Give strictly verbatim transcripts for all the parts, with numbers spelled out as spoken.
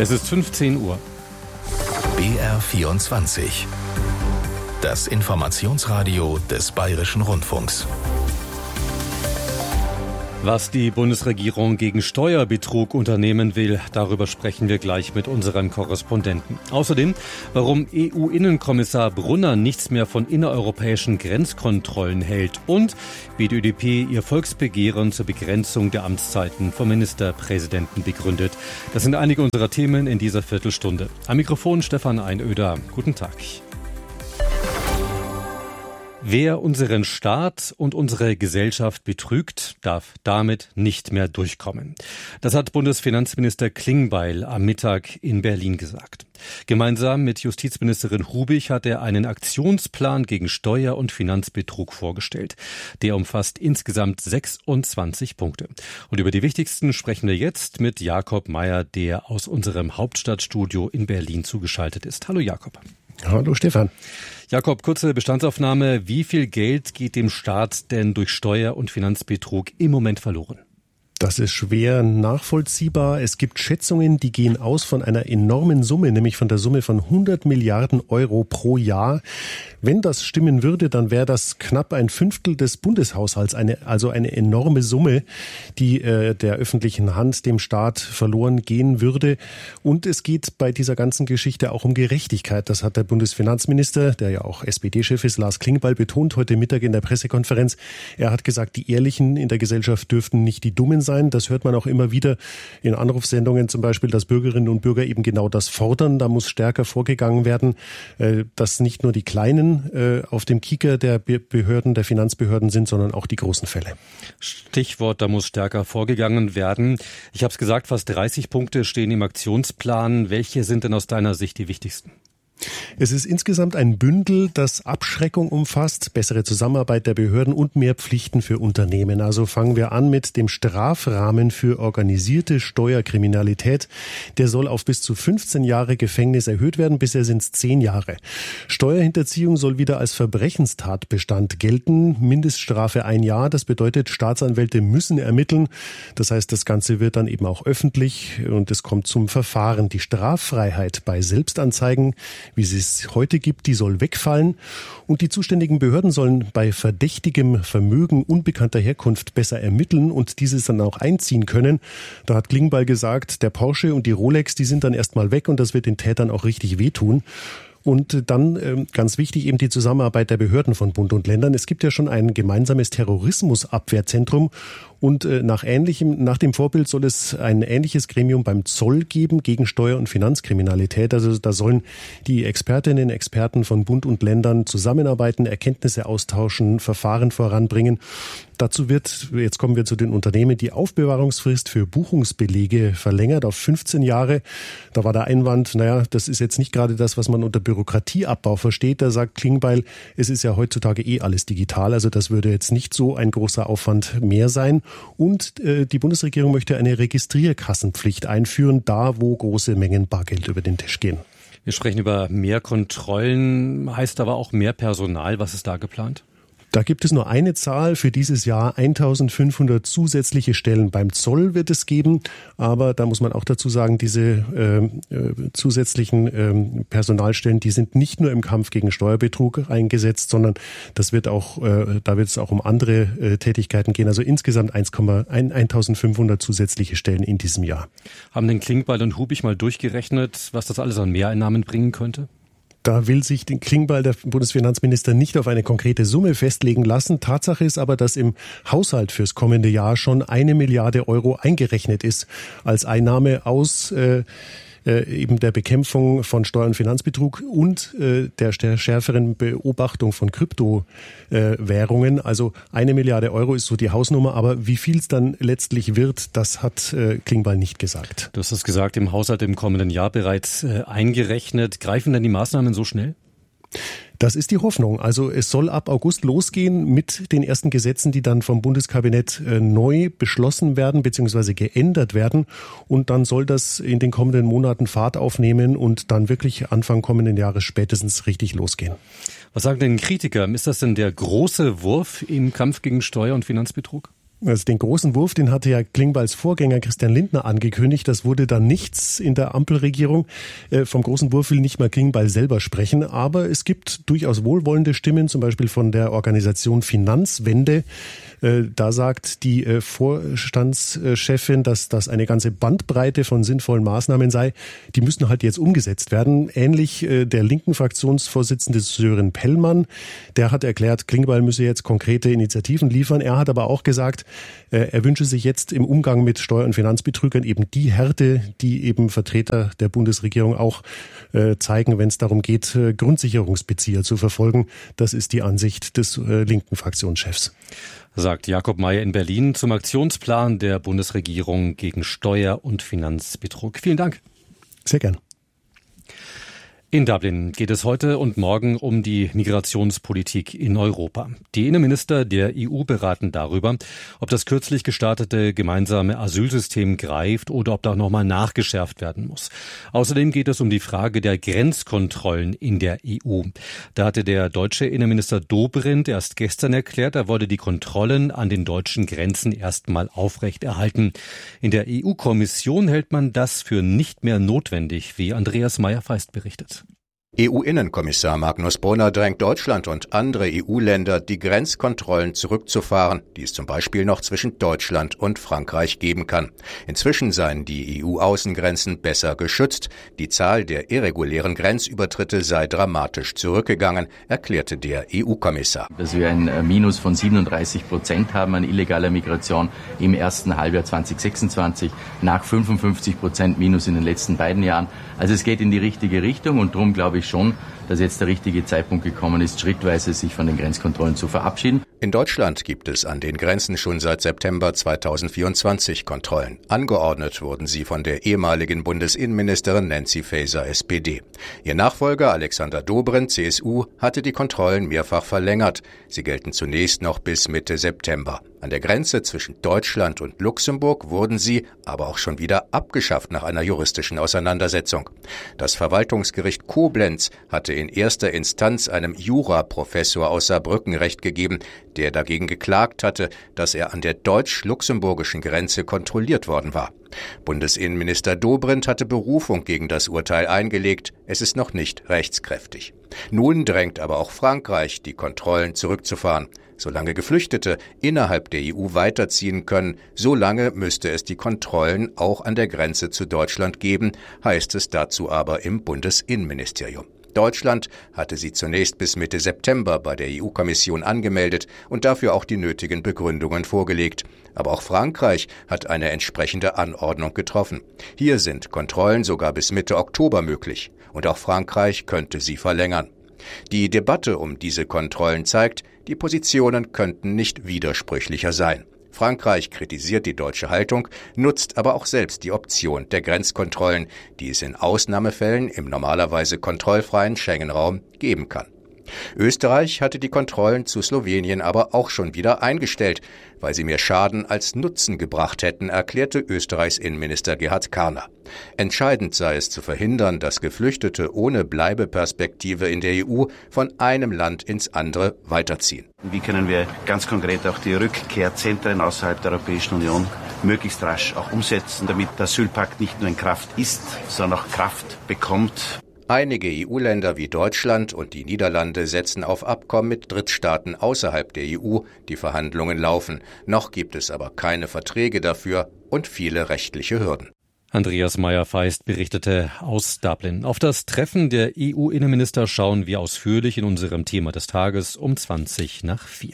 Es ist fünfzehn Uhr. B R vierundzwanzig. Das Informationsradio des Bayerischen Rundfunks. Was die Bundesregierung gegen Steuerbetrug unternehmen will, darüber sprechen wir gleich mit unserem Korrespondenten. Außerdem, warum E U-Innenkommissar Brunner nichts mehr von innereuropäischen Grenzkontrollen hält und wie die Ö D P ihr Volksbegehren zur Begrenzung der Amtszeiten vom Ministerpräsidenten begründet. Das sind einige unserer Themen in dieser Viertelstunde. Am Mikrofon Stefan Einöder. Guten Tag. Wer unseren Staat und unsere Gesellschaft betrügt, darf damit nicht mehr durchkommen. Das hat Bundesfinanzminister Klingbeil am Mittag in Berlin gesagt. Gemeinsam mit Justizministerin Hubig hat er einen Aktionsplan gegen Steuer- und Finanzbetrug vorgestellt. Der umfasst insgesamt sechsundzwanzig Punkte. Und über die wichtigsten sprechen wir jetzt mit Jakob Meyer, der aus unserem Hauptstadtstudio in Berlin zugeschaltet ist. Hallo Jakob. Hallo Stefan. Jakob, kurze Bestandsaufnahme. Wie viel Geld geht dem Staat denn durch Steuer- und Finanzbetrug im Moment verloren? Das ist schwer nachvollziehbar. Es gibt Schätzungen, die gehen aus von einer enormen Summe, nämlich von der Summe von hundert Milliarden Euro pro Jahr. Wenn das stimmen würde, dann wäre das knapp ein Fünftel des Bundeshaushalts, eine, also eine enorme Summe, die äh, der öffentlichen Hand, dem Staat verloren gehen würde. Und es geht bei dieser ganzen Geschichte auch um Gerechtigkeit. Das hat der Bundesfinanzminister, der ja auch S P D-Chef ist, Lars Klingbeil, betont heute Mittag in der Pressekonferenz. Er hat gesagt, die Ehrlichen in der Gesellschaft dürften nicht die Dummen sein. Das hört man auch immer wieder in Anrufsendungen zum Beispiel, dass Bürgerinnen und Bürger eben genau das fordern. Da muss stärker vorgegangen werden, dass nicht nur die Kleinen auf dem Kieker der Behörden, der Finanzbehörden sind, sondern auch die großen Fälle. Stichwort, da muss stärker vorgegangen werden. Ich habe es gesagt, fast dreißig Punkte stehen im Aktionsplan. Welche sind denn aus deiner Sicht die wichtigsten? Es ist insgesamt ein Bündel, das Abschreckung umfasst, bessere Zusammenarbeit der Behörden und mehr Pflichten für Unternehmen. Also fangen wir an mit dem Strafrahmen für organisierte Steuerkriminalität. Der soll auf bis zu fünfzehn Jahre Gefängnis erhöht werden. Bisher sind es zehn Jahre. Steuerhinterziehung soll wieder als Verbrechenstatbestand gelten. Mindeststrafe ein Jahr. Das bedeutet, Staatsanwälte müssen ermitteln. Das heißt, das Ganze wird dann eben auch öffentlich und es kommt zum Verfahren. Die Straffreiheit bei Selbstanzeigen, wie sie es heute gibt, die soll wegfallen. Und die zuständigen Behörden sollen bei verdächtigem Vermögen unbekannter Herkunft besser ermitteln und dieses dann auch einziehen können. Da hat Klingbeil gesagt, der Porsche und die Rolex, die sind dann erstmal weg und das wird den Tätern auch richtig wehtun. Und dann ganz wichtig eben die Zusammenarbeit der Behörden von Bund und Ländern. Es gibt ja schon ein gemeinsames Terrorismusabwehrzentrum und nach ähnlichem, nach dem Vorbild soll es ein ähnliches Gremium beim Zoll geben gegen Steuer- und Finanzkriminalität. Also da sollen die Expertinnen und Experten von Bund und Ländern zusammenarbeiten, Erkenntnisse austauschen, Verfahren voranbringen. Dazu wird, jetzt kommen wir zu den Unternehmen, die Aufbewahrungsfrist für Buchungsbelege verlängert auf fünfzehn Jahre. Da war der Einwand, naja, das ist jetzt nicht gerade das, was man unter Bürokratieabbau versteht. Da sagt Klingbeil, es ist ja heutzutage eh alles digital, also das würde jetzt nicht so ein großer Aufwand mehr sein. Und äh, die Bundesregierung möchte eine Registrierkassenpflicht einführen, da wo große Mengen Bargeld über den Tisch gehen. Wir sprechen über mehr Kontrollen, heißt aber auch mehr Personal. Was ist da geplant? Da gibt es nur eine Zahl für dieses Jahr. eintausendfünfhundert zusätzliche Stellen beim Zoll wird es geben. Aber da muss man auch dazu sagen, diese äh, äh, zusätzlichen äh, Personalstellen, die sind nicht nur im Kampf gegen Steuerbetrug eingesetzt, sondern das wird auch, äh, da wird es auch um andere äh, Tätigkeiten gehen. Also insgesamt eintausendfünfhundert zusätzliche Stellen in diesem Jahr. Haben denn Klingbeil und Hubig mal durchgerechnet, was das alles an Mehreinnahmen bringen könnte? Da will sich den Klingbeil, der Bundesfinanzminister, nicht auf eine konkrete Summe festlegen lassen. Tatsache ist aber, dass im Haushalt fürs kommende Jahr schon eine Milliarde Euro eingerechnet ist als Einnahme aus äh, äh, eben der Bekämpfung von Steuer- und Finanzbetrug und äh, der, der schärferen Beobachtung von Kryptowährungen. Äh, also eine Milliarde Euro ist so die Hausnummer, aber wie viel es dann letztlich wird, das hat äh, Klingbeil nicht gesagt. Du hast es gesagt, im Haushalt im kommenden Jahr bereits äh, eingerechnet. Greifen denn die Maßnahmen so schnell? Das ist die Hoffnung. Also es soll ab August losgehen mit den ersten Gesetzen, die dann vom Bundeskabinett äh, neu beschlossen werden bzw. geändert werden. Und dann soll das in den kommenden Monaten Fahrt aufnehmen und dann wirklich Anfang kommenden Jahres spätestens richtig losgehen. Was sagen denn Kritiker? Ist das denn der große Wurf im Kampf gegen Steuer- und Finanzbetrug? Also den großen Wurf, den hatte ja Klingbeils Vorgänger Christian Lindner angekündigt. Das wurde dann nichts in der Ampelregierung. Vom großen Wurf will nicht mal Klingbeil selber sprechen. Aber es gibt durchaus wohlwollende Stimmen, zum Beispiel von der Organisation Finanzwende. Da sagt die Vorstandschefin, dass das eine ganze Bandbreite von sinnvollen Maßnahmen sei. Die müssen halt jetzt umgesetzt werden. Ähnlich der linken Fraktionsvorsitzende Sören Pellmann. Der hat erklärt, Klingbeil müsse jetzt konkrete Initiativen liefern. Er hat aber auch gesagt, er wünsche sich jetzt im Umgang mit Steuer- und Finanzbetrügern eben die Härte, die eben Vertreter der Bundesregierung auch zeigen, wenn es darum geht, Grundsicherungsbezieher zu verfolgen. Das ist die Ansicht des linken Fraktionschefs. Sagt Jakob Mayer in Berlin zum Aktionsplan der Bundesregierung gegen Steuer- und Finanzbetrug. Vielen Dank. Sehr gern. In Dublin geht es heute und morgen um die Migrationspolitik in Europa. Die Innenminister der E U beraten darüber, ob das kürzlich gestartete gemeinsame Asylsystem greift oder ob da nochmal nachgeschärft werden muss. Außerdem geht es um die Frage der Grenzkontrollen in der E U. Da hatte der deutsche Innenminister Dobrindt erst gestern erklärt, er wolle die Kontrollen an den deutschen Grenzen erstmal aufrechterhalten. In der E U-Kommission hält man das für nicht mehr notwendig, wie Andreas Meyer-Feist berichtet. E U-Innenkommissar Magnus Brunner drängt Deutschland und andere E U-Länder, die Grenzkontrollen zurückzufahren, die es zum Beispiel noch zwischen Deutschland und Frankreich geben kann. Inzwischen seien die E U-Außengrenzen besser geschützt. Die Zahl der irregulären Grenzübertritte sei dramatisch zurückgegangen, erklärte der E U-Kommissar. Dass wir ein Minus von siebenunddreißig Prozent haben an illegaler Migration im ersten Halbjahr zweitausendsechsundzwanzig, nach fünfundfünfzig Prozent Minus in den letzten beiden Jahren. Also es geht in die richtige Richtung und darum glaube ich schon, dass jetzt der richtige Zeitpunkt gekommen ist, schrittweise sich von den Grenzkontrollen zu verabschieden. In Deutschland gibt es an den Grenzen schon seit September zweitausendvierundzwanzig Kontrollen. Angeordnet wurden sie von der ehemaligen Bundesinnenministerin Nancy Faeser, S P D. Ihr Nachfolger Alexander Dobrindt, C S U, hatte die Kontrollen mehrfach verlängert. Sie gelten zunächst noch bis Mitte September. An der Grenze zwischen Deutschland und Luxemburg wurden sie aber auch schon wieder abgeschafft nach einer juristischen Auseinandersetzung. Das Verwaltungsgericht Koblenz hatte in erster Instanz einem Juraprofessor aus Saarbrücken Recht gegeben, der dagegen geklagt hatte, dass er an der deutsch-luxemburgischen Grenze kontrolliert worden war. Bundesinnenminister Dobrindt hatte Berufung gegen das Urteil eingelegt. Es ist noch nicht rechtskräftig. Nun drängt aber auch Frankreich, die Kontrollen zurückzufahren. Solange Geflüchtete innerhalb der E U weiterziehen können, solange müsste es die Kontrollen auch an der Grenze zu Deutschland geben, heißt es dazu aber im Bundesinnenministerium. Deutschland hatte sie zunächst bis Mitte September bei der E U-Kommission angemeldet und dafür auch die nötigen Begründungen vorgelegt. Aber auch Frankreich hat eine entsprechende Anordnung getroffen. Hier sind Kontrollen sogar bis Mitte Oktober möglich. Und auch Frankreich könnte sie verlängern. Die Debatte um diese Kontrollen zeigt, die Positionen könnten nicht widersprüchlicher sein. Frankreich kritisiert die deutsche Haltung, nutzt aber auch selbst die Option der Grenzkontrollen, die es in Ausnahmefällen im normalerweise kontrollfreien Schengen-Raum geben kann. Österreich hatte die Kontrollen zu Slowenien aber auch schon wieder eingestellt, weil sie mehr Schaden als Nutzen gebracht hätten, erklärte Österreichs Innenminister Gerhard Karner. Entscheidend sei es zu verhindern, dass Geflüchtete ohne Bleibeperspektive in der E U von einem Land ins andere weiterziehen. Wie können wir ganz konkret auch die Rückkehrzentren außerhalb der Europäischen Union möglichst rasch auch umsetzen, damit der Asylpakt nicht nur in Kraft ist, sondern auch Kraft bekommt. Einige E U-Länder wie Deutschland und die Niederlande setzen auf Abkommen mit Drittstaaten außerhalb der E U. Die Verhandlungen laufen. Noch gibt es aber keine Verträge dafür und viele rechtliche Hürden. Andreas Meyer-Feist berichtete aus Dublin. Auf das Treffen der E U-Innenminister schauen wir ausführlich in unserem Thema des Tages um zwanzig nach vier.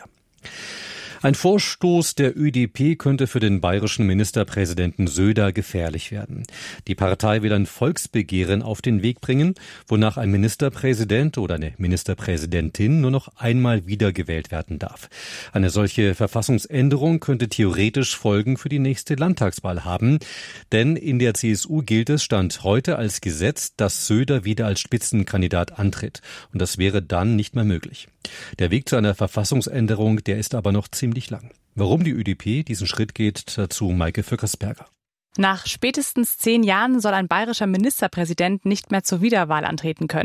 Ein Vorstoß der Ö D P könnte für den bayerischen Ministerpräsidenten Söder gefährlich werden. Die Partei will ein Volksbegehren auf den Weg bringen, wonach ein Ministerpräsident oder eine Ministerpräsidentin nur noch einmal wiedergewählt werden darf. Eine solche Verfassungsänderung könnte theoretisch Folgen für die nächste Landtagswahl haben, denn in der C S U gilt es Stand heute als Gesetz, dass Söder wieder als Spitzenkandidat antritt. Und das wäre dann nicht mehr möglich. Der Weg zu einer Verfassungsänderung, der ist aber noch ziemlich lang. Warum die Ö D P diesen Schritt geht, dazu Maike Vöckersberger. Nach spätestens zehn Jahren soll ein bayerischer Ministerpräsident nicht mehr zur Wiederwahl antreten können.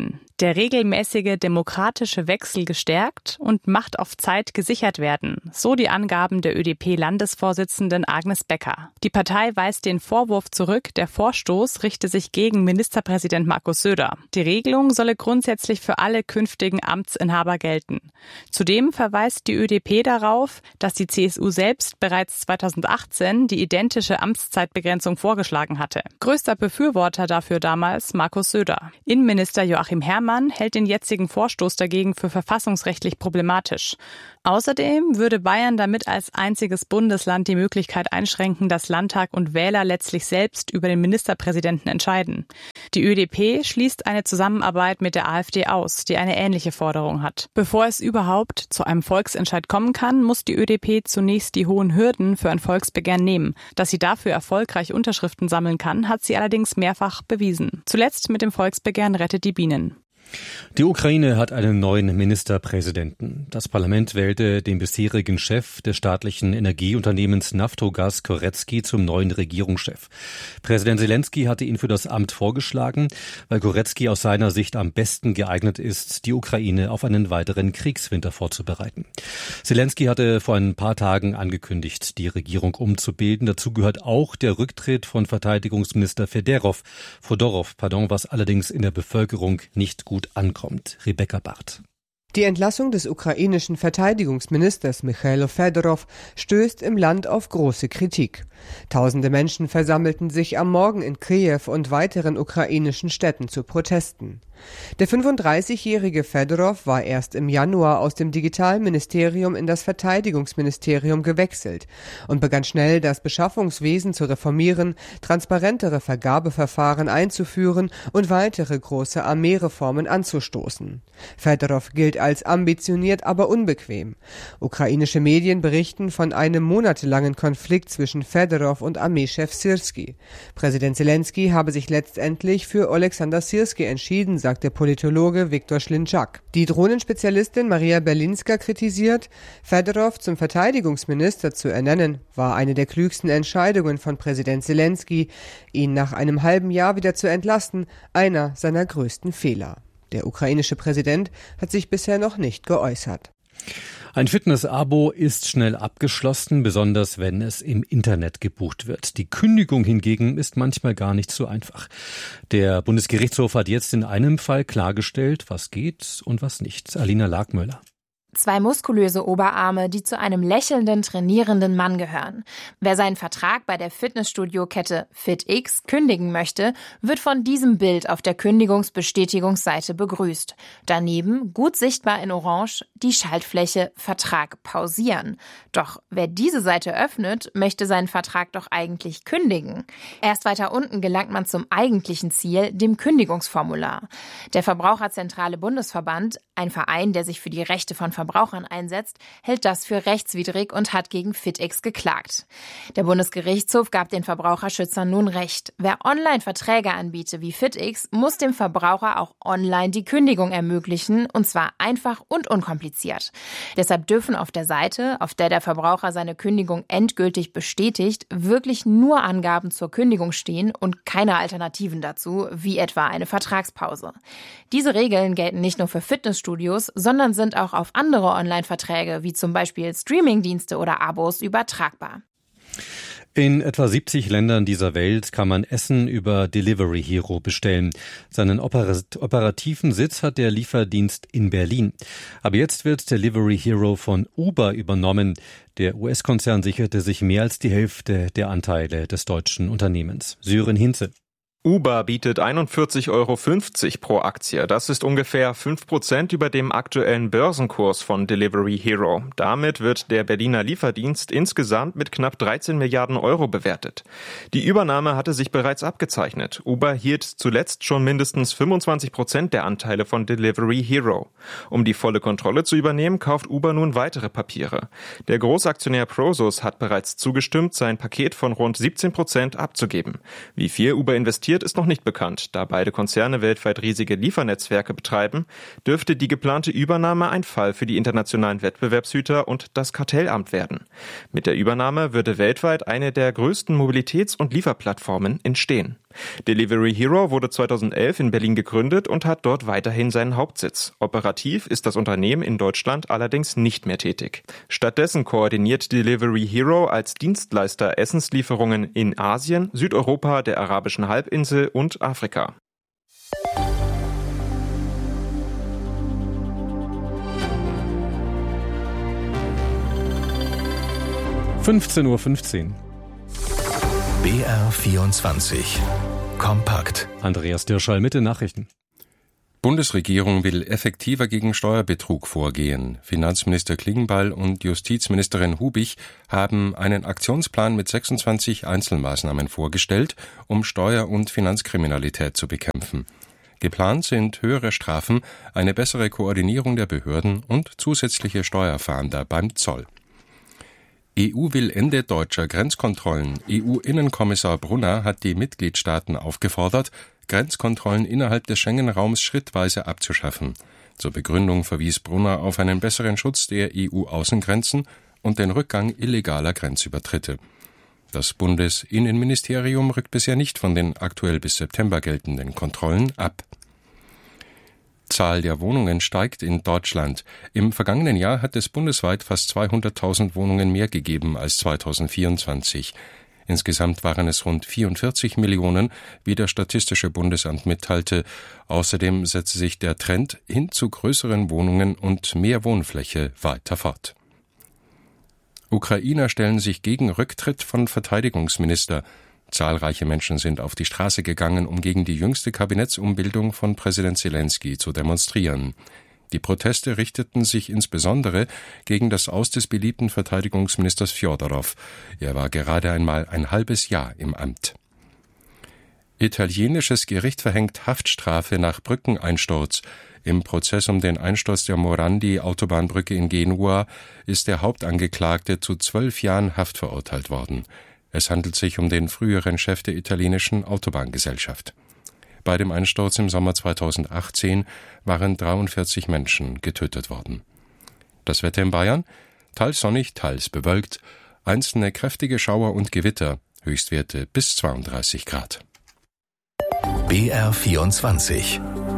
Der regelmäßige demokratische Wechsel gestärkt und Macht auf Zeit gesichert werden, so die Angaben der Ö D P-Landesvorsitzenden Agnes Becker. Die Partei weist den Vorwurf zurück, der Vorstoß richte sich gegen Ministerpräsident Markus Söder. Die Regelung solle grundsätzlich für alle künftigen Amtsinhaber gelten. Zudem verweist die Ö D P darauf, dass die C S U selbst bereits zweitausendachtzehn die identische Amtszeitbegrenzung vorgeschlagen hatte. Größter Befürworter dafür damals Markus Söder. Innenminister Joachim Herrmann hält den jetzigen Vorstoß dagegen für verfassungsrechtlich problematisch. Außerdem würde Bayern damit als einziges Bundesland die Möglichkeit einschränken, dass Landtag und Wähler letztlich selbst über den Ministerpräsidenten entscheiden. Die Ö D P schließt eine Zusammenarbeit mit der AfD aus, die eine ähnliche Forderung hat. Bevor es überhaupt zu einem Volksentscheid kommen kann, muss die Ö D P zunächst die hohen Hürden für ein Volksbegehren nehmen. Dass sie dafür erfolgreich Unterschriften sammeln kann, hat sie allerdings mehrfach bewiesen. Zuletzt mit dem Volksbegehren Rettet die Bienen. Die Ukraine hat einen neuen Ministerpräsidenten. Das Parlament wählte den bisherigen Chef des staatlichen Energieunternehmens Naftogaz Koretsky zum neuen Regierungschef. Präsident Selenskyj hatte ihn für das Amt vorgeschlagen, weil Koretsky aus seiner Sicht am besten geeignet ist, die Ukraine auf einen weiteren Kriegswinter vorzubereiten. Selenskyj hatte vor ein paar Tagen angekündigt, die Regierung umzubilden. Dazu gehört auch der Rücktritt von Verteidigungsminister Fedorov, Fodorov, pardon, was allerdings in der Bevölkerung nicht gut ankommt. Rebecca Barth. Die Entlassung des ukrainischen Verteidigungsministers Michailo Fedorov stößt im Land auf große Kritik. Tausende Menschen versammelten sich am Morgen in Kiew und weiteren ukrainischen Städten zu Protesten. Der fünfunddreißigjährige Fedorov war erst im Januar aus dem Digitalministerium in das Verteidigungsministerium gewechselt und begann schnell, das Beschaffungswesen zu reformieren, transparentere Vergabeverfahren einzuführen und weitere große Armeereformen anzustoßen. Fedorov gilt als ambitioniert, aber unbequem. Ukrainische Medien berichten von einem monatelangen Konflikt zwischen Fedorov und Armeechef Syrskij. Präsident Selenskyj habe sich letztendlich für Oleksandr Syrskij entschieden, sagt der Politologe Viktor Schlinczak. Die Drohnenspezialistin Maria Berlinska kritisiert, Fedorov zum Verteidigungsminister zu ernennen, war eine der klügsten Entscheidungen von Präsident Selenskyj. Ihn nach einem halben Jahr wieder zu entlassen, einer seiner größten Fehler. Der ukrainische Präsident hat sich bisher noch nicht geäußert. Ein Fitness-Abo ist schnell abgeschlossen, besonders wenn es im Internet gebucht wird. Die Kündigung hingegen ist manchmal gar nicht so einfach. Der Bundesgerichtshof hat jetzt in einem Fall klargestellt, was geht und was nicht. Alina Lagmöller. Zwei muskulöse Oberarme, die zu einem lächelnden, trainierenden Mann gehören. Wer seinen Vertrag bei der Fitnessstudio-Kette FitX kündigen möchte, wird von diesem Bild auf der Kündigungsbestätigungsseite begrüßt. Daneben, gut sichtbar in Orange, die Schaltfläche Vertrag pausieren. Doch wer diese Seite öffnet, möchte seinen Vertrag doch eigentlich kündigen. Erst weiter unten gelangt man zum eigentlichen Ziel, dem Kündigungsformular. Der Verbraucherzentrale Bundesverband, ein Verein, der sich für die Rechte von Verbrauchern einsetzt, hält das für rechtswidrig und hat gegen FitX geklagt. Der Bundesgerichtshof gab den Verbraucherschützern nun Recht. Wer Online-Verträge anbietet wie FitX, muss dem Verbraucher auch online die Kündigung ermöglichen, und zwar einfach und unkompliziert. Deshalb dürfen auf der Seite, auf der der Verbraucher seine Kündigung endgültig bestätigt, wirklich nur Angaben zur Kündigung stehen und keine Alternativen dazu, wie etwa eine Vertragspause. Diese Regeln gelten nicht nur für Fitnessstudios, sondern sind auch auf andere Online-Verträge, wie zum Beispiel Streamingdienste oder Abos, übertragbar. In etwa siebzig Ländern dieser Welt kann man Essen über Delivery Hero bestellen. Seinen operativen Sitz hat der Lieferdienst in Berlin. Aber jetzt wird Delivery Hero von Uber übernommen. Der U S-Konzern sicherte sich mehr als die Hälfte der Anteile des deutschen Unternehmens. Sören Hinze. Uber bietet einundvierzig Euro fünfzig pro Aktie. Das ist ungefähr fünf Prozent über dem aktuellen Börsenkurs von Delivery Hero. Damit wird der Berliner Lieferdienst insgesamt mit knapp dreizehn Milliarden Euro bewertet. Die Übernahme hatte sich bereits abgezeichnet. Uber hielt zuletzt schon mindestens fünfundzwanzig Prozent der Anteile von Delivery Hero. Um die volle Kontrolle zu übernehmen, kauft Uber nun weitere Papiere. Der Großaktionär Prosus hat bereits zugestimmt, sein Paket von rund siebzehn Prozent abzugeben. Wie viel Uber investiert, ist noch nicht bekannt. Da beide Konzerne weltweit riesige Liefernetzwerke betreiben, dürfte die geplante Übernahme ein Fall für die internationalen Wettbewerbshüter und das Kartellamt werden. Mit der Übernahme würde weltweit eine der größten Mobilitäts- und Lieferplattformen entstehen. Delivery Hero wurde zweitausendelf in Berlin gegründet und hat dort weiterhin seinen Hauptsitz. Operativ ist das Unternehmen in Deutschland allerdings nicht mehr tätig. Stattdessen koordiniert Delivery Hero als Dienstleister Essenslieferungen in Asien, Südeuropa, der arabischen Halbinsel und Afrika. fünfzehn Uhr fünfzehn. B R vierundzwanzig. Kompakt. Andreas Dirschall mit den Nachrichten. Bundesregierung will effektiver gegen Steuerbetrug vorgehen. Finanzminister Klingbeil und Justizministerin Hubich haben einen Aktionsplan mit sechsundzwanzig Einzelmaßnahmen vorgestellt, um Steuer- und Finanzkriminalität zu bekämpfen. Geplant sind höhere Strafen, eine bessere Koordinierung der Behörden und zusätzliche Steuerfahnder beim Zoll. E U will Ende deutscher Grenzkontrollen. E U-Innenkommissar Brunner hat die Mitgliedstaaten aufgefordert, Grenzkontrollen innerhalb des Schengen-Raums schrittweise abzuschaffen. Zur Begründung verwies Brunner auf einen besseren Schutz der E U-Außengrenzen und den Rückgang illegaler Grenzübertritte. Das Bundesinnenministerium rückt bisher nicht von den aktuell bis September geltenden Kontrollen ab. Zahl der Wohnungen steigt in Deutschland. Im vergangenen Jahr hat es bundesweit fast zweihunderttausend Wohnungen mehr gegeben als zweitausendvierundzwanzig. Insgesamt waren es rund vierundvierzig Millionen, wie das Statistische Bundesamt mitteilte. Außerdem setze sich der Trend hin zu größeren Wohnungen und mehr Wohnfläche weiter fort. Ukrainer stellen sich gegen Rücktritt von Verteidigungsminister. Zahlreiche Menschen sind auf die Straße gegangen, um gegen die jüngste Kabinettsumbildung von Präsident Zelensky zu demonstrieren. Die Proteste richteten sich insbesondere gegen das Aus des beliebten Verteidigungsministers Fjodorow. Er war gerade einmal ein halbes Jahr im Amt. Italienisches Gericht verhängt Haftstrafe nach Brückeneinsturz. Im Prozess um den Einsturz der Morandi-Autobahnbrücke in Genua ist der Hauptangeklagte zu zwölf Jahren Haft verurteilt worden. Es handelt sich um den früheren Chef der italienischen Autobahngesellschaft. Bei dem Einsturz im Sommer zweitausendachtzehn waren dreiundvierzig Menschen getötet worden. Das Wetter in Bayern? Teils sonnig, teils bewölkt, einzelne kräftige Schauer und Gewitter, Höchstwerte bis zweiunddreißig Grad. B R vierundzwanzig.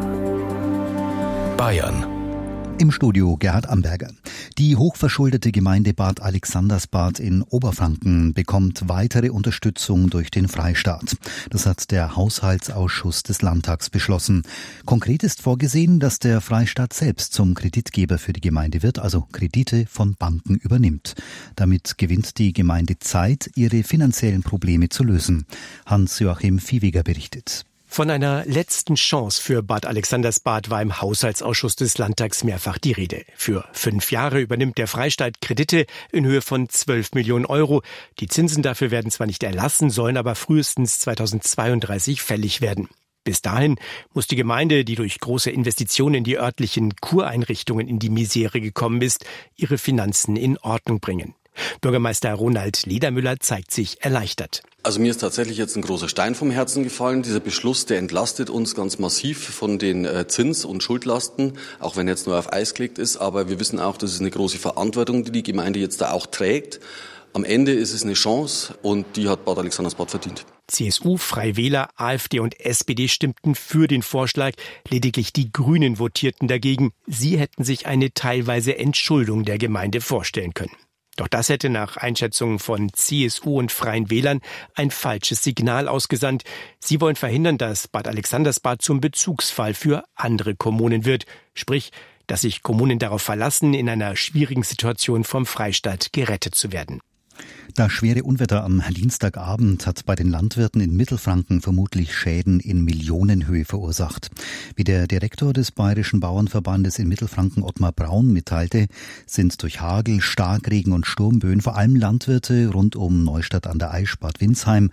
Bayern. Im Studio Gerhard Amberger. Die hochverschuldete Gemeinde Bad Alexandersbad in Oberfranken bekommt weitere Unterstützung durch den Freistaat. Das hat der Haushaltsausschuss des Landtags beschlossen. Konkret ist vorgesehen, dass der Freistaat selbst zum Kreditgeber für die Gemeinde wird, also Kredite von Banken übernimmt. Damit gewinnt die Gemeinde Zeit, ihre finanziellen Probleme zu lösen. Hans-Joachim Viehweger berichtet. Von einer letzten Chance für Bad Alexandersbad war im Haushaltsausschuss des Landtags mehrfach die Rede. Für fünf Jahre übernimmt der Freistaat Kredite in Höhe von zwölf Millionen Euro. Die Zinsen dafür werden zwar nicht erlassen, sollen aber frühestens zweitausendzweiunddreißig fällig werden. Bis dahin muss die Gemeinde, die durch große Investitionen in die örtlichen Kureinrichtungen in die Misere gekommen ist, ihre Finanzen in Ordnung bringen. Bürgermeister Ronald Ledermüller zeigt sich erleichtert. Also mir ist tatsächlich jetzt ein großer Stein vom Herzen gefallen. Dieser Beschluss, der entlastet uns ganz massiv von den äh, Zins- und Schuldlasten, auch wenn jetzt nur auf Eis gelegt ist. Aber wir wissen auch, das ist eine große Verantwortung, die die Gemeinde jetzt da auch trägt. Am Ende ist es eine Chance und die hat Bad Alexandersbad verdient. C S U, Freie Wähler, AfD und S P D stimmten für den Vorschlag. Lediglich die Grünen votierten dagegen. Sie hätten sich eine teilweise Entschuldung der Gemeinde vorstellen können. Doch das hätte nach Einschätzungen von C S U und Freien Wählern ein falsches Signal ausgesandt. Sie wollen verhindern, dass Bad Alexandersbad zum Bezugsfall für andere Kommunen wird. Sprich, dass sich Kommunen darauf verlassen, in einer schwierigen Situation vom Freistaat gerettet zu werden. Das schwere Unwetter am Dienstagabend hat bei den Landwirten in Mittelfranken vermutlich Schäden in Millionenhöhe verursacht. Wie der Direktor des Bayerischen Bauernverbandes in Mittelfranken, Ottmar Braun, mitteilte, sind durch Hagel, Starkregen und Sturmböen vor allem Landwirte rund um Neustadt an der Aisch, Bad Windsheim,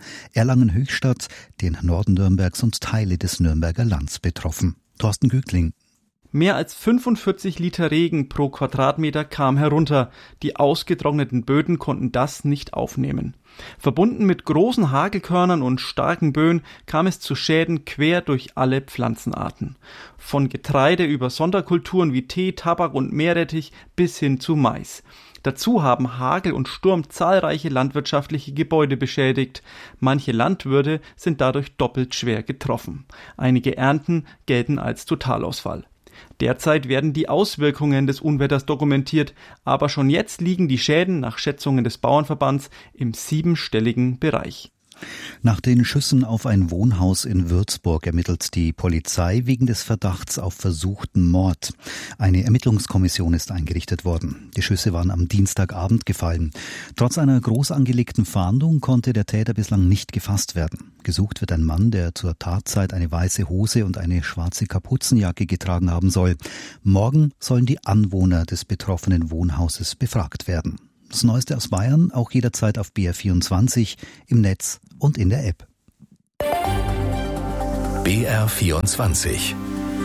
Erlangen-Höchstadt, den Norden Nürnbergs und Teile des Nürnberger Lands betroffen. Thorsten Gügling. Mehr als fünfundvierzig Liter Regen pro Quadratmeter kam herunter. Die ausgetrockneten Böden konnten das nicht aufnehmen. Verbunden mit großen Hagelkörnern und starken Böen kam es zu Schäden quer durch alle Pflanzenarten. Von Getreide über Sonderkulturen wie Tee, Tabak und Meerrettich bis hin zu Mais. Dazu haben Hagel und Sturm zahlreiche landwirtschaftliche Gebäude beschädigt. Manche Landwirte sind dadurch doppelt schwer getroffen. Einige Ernten gelten als Totalausfall. Derzeit werden die Auswirkungen des Unwetters dokumentiert, aber schon jetzt liegen die Schäden nach Schätzungen des Bauernverbands im siebenstelligen Bereich. Nach den Schüssen auf ein Wohnhaus in Würzburg ermittelt die Polizei wegen des Verdachts auf versuchten Mord. Eine Ermittlungskommission ist eingerichtet worden. Die Schüsse waren am Dienstagabend gefallen. Trotz einer groß angelegten Fahndung konnte der Täter bislang nicht gefasst werden. Gesucht wird ein Mann, der zur Tatzeit eine weiße Hose und eine schwarze Kapuzenjacke getragen haben soll. Morgen sollen die Anwohner des betroffenen Wohnhauses befragt werden. Das Neueste aus Bayern auch jederzeit auf B R vierundzwanzig, im Netz und in der App. B R vierundzwanzig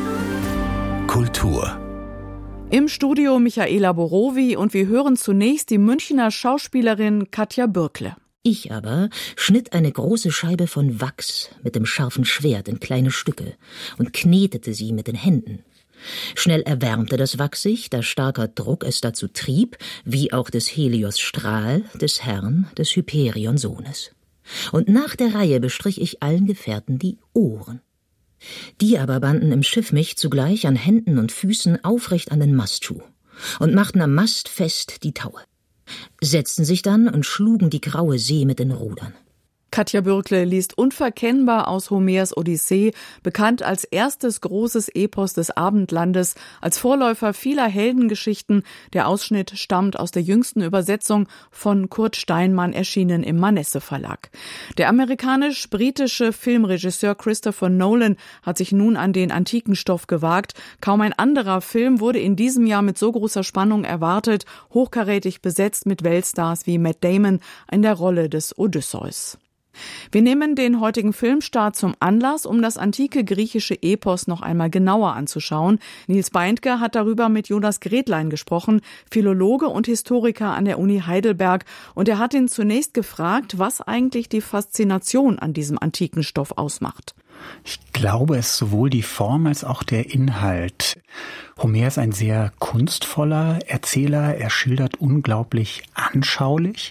Kultur. Im Studio Michaela Borowi und wir hören zunächst die Münchner Schauspielerin Katja Bürkle. Ich aber schnitt eine große Scheibe von Wachs mit dem scharfen Schwert in kleine Stücke und knetete sie mit den Händen. Schnell erwärmte das Wachs sich, da starker Druck es dazu trieb, wie auch des Helios Strahl, des Herrn, des Hyperion-Sohnes. Und nach der Reihe bestrich ich allen Gefährten die Ohren. Die aber banden im Schiff mich zugleich an Händen und Füßen aufrecht an den Mastschuh und machten am Mast fest die Taue, setzten sich dann und schlugen die graue See mit den Rudern. Katja Bürkle liest unverkennbar aus Homers Odyssee, bekannt als erstes großes Epos des Abendlandes, als Vorläufer vieler Heldengeschichten. Der Ausschnitt stammt aus der jüngsten Übersetzung von Kurt Steinmann, erschienen im Manesse Verlag. Der amerikanisch-britische Filmregisseur Christopher Nolan hat sich nun an den antiken Stoff gewagt. Kaum ein anderer Film wurde in diesem Jahr mit so großer Spannung erwartet, hochkarätig besetzt mit Weltstars wie Matt Damon in der Rolle des Odysseus. Wir nehmen den heutigen Filmstart zum Anlass, um das antike griechische Epos noch einmal genauer anzuschauen. Nils Beindker hat darüber mit Jonas Gretlein gesprochen, Philologe und Historiker an der Uni Heidelberg. Und er hat ihn zunächst gefragt, was eigentlich die Faszination an diesem antiken Stoff ausmacht. Ich glaube, es ist sowohl die Form als auch der Inhalt. Homer ist ein sehr kunstvoller Erzähler. Er schildert unglaublich anschaulich.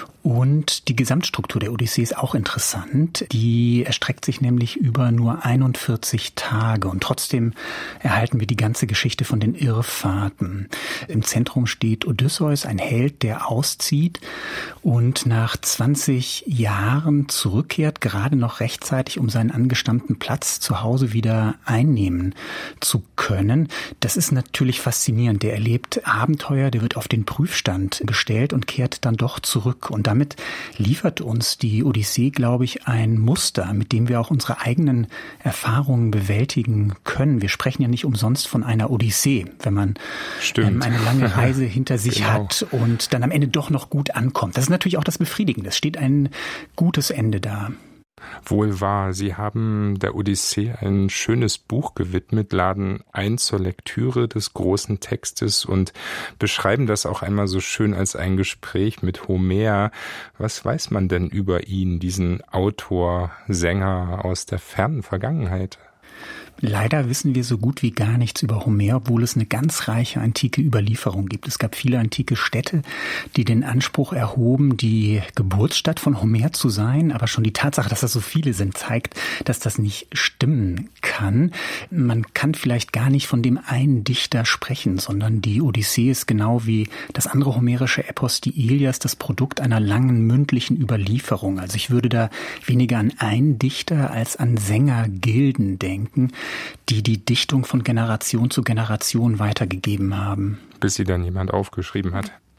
Und die Gesamtstruktur der Odyssee ist auch interessant. Die erstreckt sich nämlich über nur einundvierzig Tage. Und trotzdem erhalten wir die ganze Geschichte von den Irrfahrten. Im Zentrum steht Odysseus, ein Held, der auszieht und nach zwanzig Jahren zurückkehrt, gerade noch rechtzeitig, um seinen angestammten Platz zu Hause wieder einnehmen zu können. Das ist natürlich faszinierend. Der erlebt Abenteuer, der wird auf den Prüfstand gestellt und kehrt dann doch zurück. Und damit liefert uns die Odyssee, glaube ich, ein Muster, mit dem wir auch unsere eigenen Erfahrungen bewältigen können. Wir sprechen ja nicht umsonst von einer Odyssee, wenn man ähm, eine lange Reise hinter sich genau. hat und dann am Ende doch noch gut ankommt. Das ist natürlich auch das Befriedigende. Es steht ein gutes Ende da. Wohl wahr. Sie haben der Odyssee ein schönes Buch gewidmet, laden ein zur Lektüre des großen Textes und beschreiben das auch einmal so schön als ein Gespräch mit Homer. Was weiß man denn über ihn, diesen Autor, Sänger aus der fernen Vergangenheit? Leider wissen wir so gut wie gar nichts über Homer, obwohl es eine ganz reiche antike Überlieferung gibt. Es gab viele antike Städte, die den Anspruch erhoben, die Geburtsstadt von Homer zu sein. Aber schon die Tatsache, dass das so viele sind, zeigt, dass das nicht stimmen kann. Man kann vielleicht gar nicht von dem einen Dichter sprechen, sondern die Odyssee ist genau wie das andere homerische Epos, die Ilias, das Produkt einer langen mündlichen Überlieferung. Also ich würde da weniger an einen Dichter als an Sängergilden denken, die die Dichtung von Generation zu Generation weitergegeben haben. Bis sie dann jemand aufgeschrieben hat.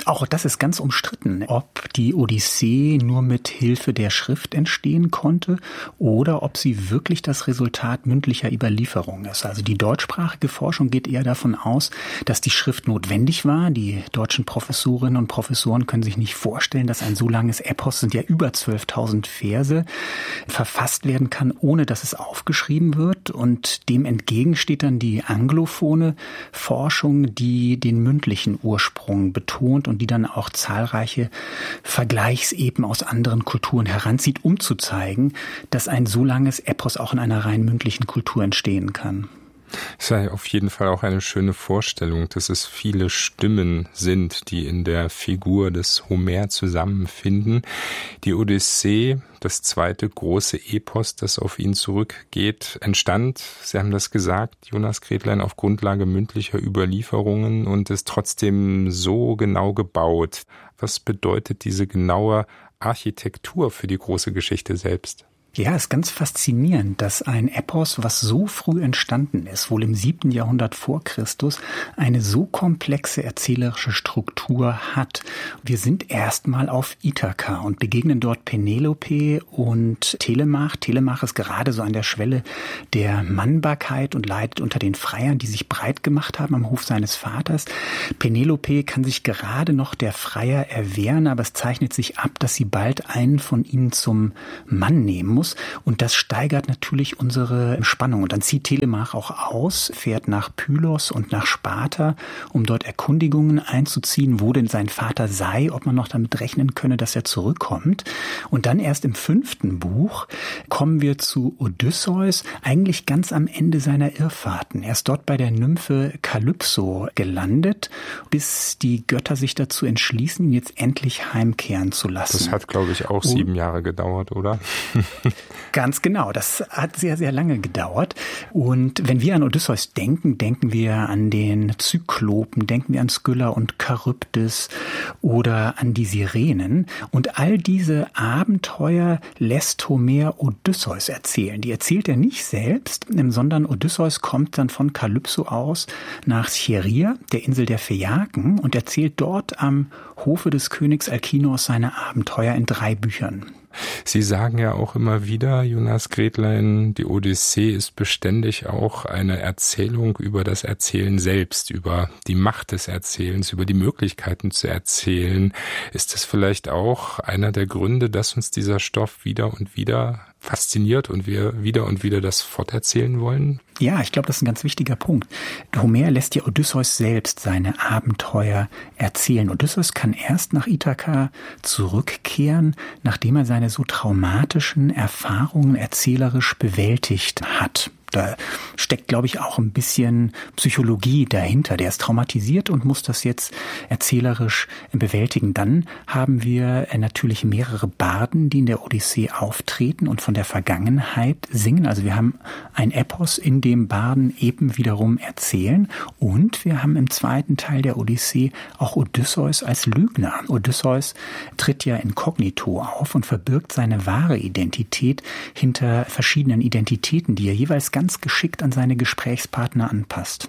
Auch das ist ganz umstritten, ob die Odyssee nur mit Hilfe der Schrift entstehen konnte oder ob sie wirklich das Resultat mündlicher Überlieferung ist. Also die deutschsprachige Forschung geht eher davon aus, dass die Schrift notwendig war. Die deutschen Professorinnen und Professoren können sich nicht vorstellen, dass ein so langes Epos, sind ja über zwölftausend Verse, verfasst werden kann, ohne dass es aufgeschrieben wird. Und dem entgegen steht dann die anglophone Forschung, die den mündlichen Ursprung betont und die dann auch zahlreiche Vergleichseben aus anderen Kulturen heranzieht, um zu zeigen, dass ein so langes Epos auch in einer rein mündlichen Kultur entstehen kann. Es sei auf jeden Fall auch eine schöne Vorstellung, dass es viele Stimmen sind, die in der Figur des Homer zusammenfinden. Die Odyssee, das zweite große Epos, das auf ihn zurückgeht, entstand, Sie haben das gesagt, Jonas Gretlein, auf Grundlage mündlicher Überlieferungen und ist trotzdem so genau gebaut. Was bedeutet diese genaue Architektur für die große Geschichte selbst? Ja, ist ganz faszinierend, dass ein Epos, was so früh entstanden ist, wohl im siebten Jahrhundert vor Christus, eine so komplexe erzählerische Struktur hat. Wir sind erstmal auf Ithaka und begegnen dort Penelope und Telemach. Telemach ist gerade so an der Schwelle der Mannbarkeit und leidet unter den Freiern, die sich breit gemacht haben am Hof seines Vaters. Penelope kann sich gerade noch der Freier erwehren, aber es zeichnet sich ab, dass sie bald einen von ihnen zum Mann nehmen muss. Und das steigert natürlich unsere Spannung. Und dann zieht Telemach auch aus, fährt nach Pylos und nach Sparta, um dort Erkundigungen einzuziehen, wo denn sein Vater sei, ob man noch damit rechnen könne, dass er zurückkommt. Und dann erst im fünften Buch kommen wir zu Odysseus, eigentlich ganz am Ende seiner Irrfahrten. Er ist dort bei der Nymphe Kalypso gelandet, bis die Götter sich dazu entschließen, ihn jetzt endlich heimkehren zu lassen. Das hat, glaube ich, auch sieben Jahre gedauert, oder? Ganz genau, das hat sehr, sehr lange gedauert. Und wenn wir an Odysseus denken, denken wir an den Zyklopen, denken wir an Skylla und Charybdis oder an die Sirenen. Und all diese Abenteuer lässt Homer Odysseus erzählen. Die erzählt er nicht selbst, sondern Odysseus kommt dann von Kalypso aus nach Scheria, der Insel der Phäaken, und erzählt dort am Hofe des Königs Alkinos seine Abenteuer in drei Büchern. Sie sagen ja auch immer wieder, Jonas Gretlein, die Odyssee ist beständig auch eine Erzählung über das Erzählen selbst, über die Macht des Erzählens, über die Möglichkeiten zu erzählen. Ist das vielleicht auch einer der Gründe, dass uns dieser Stoff wieder und wieder fasziniert und wir wieder und wieder das forterzählen wollen? Ja, ich glaube, das ist ein ganz wichtiger Punkt. Homer lässt ja Odysseus selbst seine Abenteuer erzählen. Odysseus kann erst nach Ithaka zurückkehren, nachdem er seine so traumatischen Erfahrungen erzählerisch bewältigt hat. Da steckt, glaube ich, auch ein bisschen Psychologie dahinter. Der ist traumatisiert und muss das jetzt erzählerisch bewältigen. Dann haben wir natürlich mehrere Barden, die in der Odyssee auftreten und von der Vergangenheit singen. Also wir haben ein Epos, in dem Barden eben wiederum erzählen. Und wir haben im zweiten Teil der Odyssee auch Odysseus als Lügner. Odysseus tritt ja inkognito auf und verbirgt seine wahre Identität hinter verschiedenen Identitäten, die er jeweils ganz ganz geschickt an seine Gesprächspartner anpasst.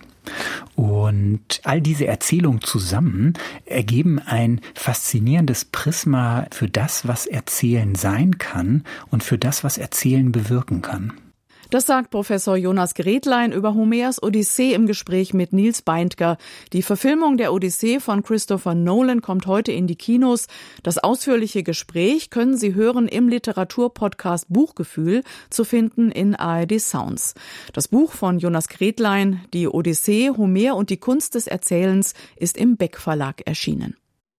Und all diese Erzählungen zusammen ergeben ein faszinierendes Prisma für das, was Erzählen sein kann und für das, was Erzählen bewirken kann. Das sagt Professor Jonas Gretlein über Homers Odyssee im Gespräch mit Nils Beindker. Die Verfilmung der Odyssee von Christopher Nolan kommt heute in die Kinos. Das ausführliche Gespräch können Sie hören im Literaturpodcast Buchgefühl, zu finden in A R D Sounds. Das Buch von Jonas Gretlein, die Odyssee, Homer und die Kunst des Erzählens, ist im Beck Verlag erschienen.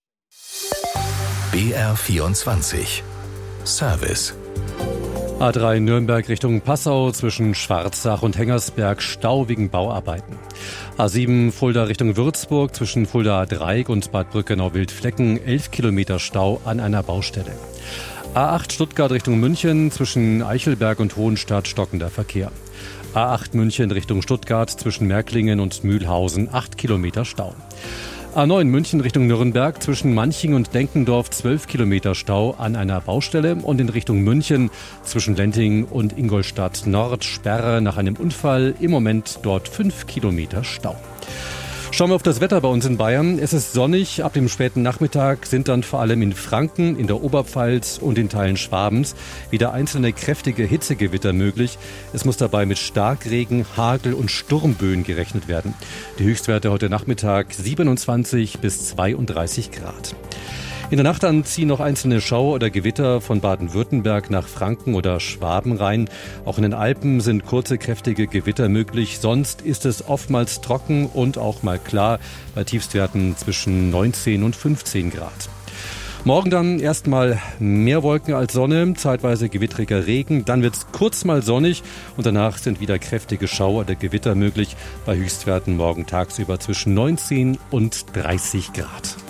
B R vierundzwanzig Service. A drei Nürnberg Richtung Passau, zwischen Schwarzach und Hengersberg Stau wegen Bauarbeiten. A sieben Fulda Richtung Würzburg, zwischen Fulda Dreieck und Bad Brückenau-Wildflecken elf Kilometer Stau an einer Baustelle. A acht Stuttgart Richtung München, zwischen Eichelberg und Hohenstadt stockender Verkehr. A acht München Richtung Stuttgart, zwischen Märklingen und Mühlhausen acht Kilometer Stau. A neun München Richtung Nürnberg, zwischen Manching und Denkendorf zwölf Kilometer Stau an einer Baustelle und in Richtung München zwischen Lenting und Ingolstadt Nord Sperre nach einem Unfall, im Moment dort fünf Kilometer Stau. Schauen wir auf das Wetter bei uns in Bayern. Es ist sonnig. Ab dem späten Nachmittag sind dann vor allem in Franken, in der Oberpfalz und in Teilen Schwabens wieder einzelne kräftige Hitzegewitter möglich. Es muss dabei mit Starkregen, Hagel und Sturmböen gerechnet werden. Die Höchstwerte heute Nachmittag siebenundzwanzig bis zweiunddreißig Grad. In der Nacht dann ziehen noch einzelne Schauer oder Gewitter von Baden-Württemberg nach Franken oder Schwaben rein. Auch in den Alpen sind kurze, kräftige Gewitter möglich. Sonst ist es oftmals trocken und auch mal klar bei Tiefstwerten zwischen neunzehn und fünfzehn Grad. Morgen dann erstmal mehr Wolken als Sonne, zeitweise gewittriger Regen. Dann wird es kurz mal sonnig und danach sind wieder kräftige Schauer oder Gewitter möglich. Bei Höchstwerten morgen tagsüber zwischen neunzehn und dreißig Grad.